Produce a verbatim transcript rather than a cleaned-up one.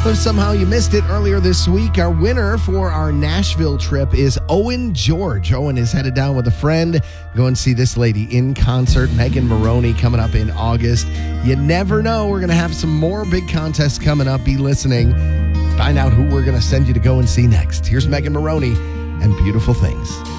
If somehow you missed it earlier this week, our winner for our Nashville trip is Owen George. Owen is headed down with a friend. Go and see this lady in concert, Megan Moroney, coming up in August. You never know. We're going to have some more big contests coming up. Be listening. Find out who we're going to send you to go and see next. Here's Megan Moroney and Beautiful Things.